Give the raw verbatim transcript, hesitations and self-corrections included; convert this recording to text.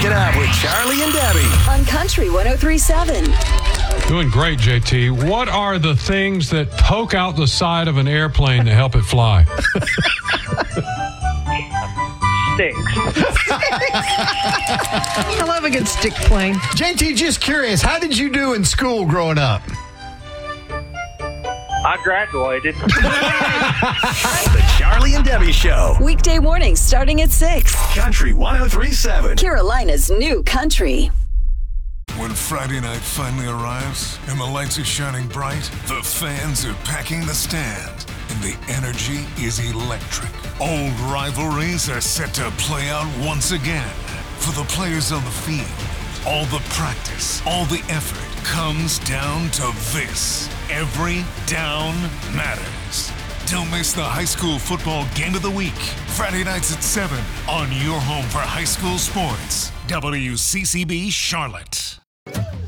It Up with Charlie and Debbie on Country one oh three point seven. Doing great, J T. What are the things that poke out the side of an airplane to help it fly? Sticks. I love a good stick plane. J T, just curious, how did you do in school growing up? I graduated. The Charlie and Debbie Show. Weekday mornings starting at six. Country one oh three point seven. Carolina's new country. When Friday night finally arrives and the lights are shining bright, the fans are packing the stand, and the energy is electric. Old rivalries are set to play out once again. For the players on the field, all the practice, all the effort comes down to this. Every down matters. Don't miss the high school football game of the week. Friday nights at seven on your home for high school sports. W C C B Charlotte.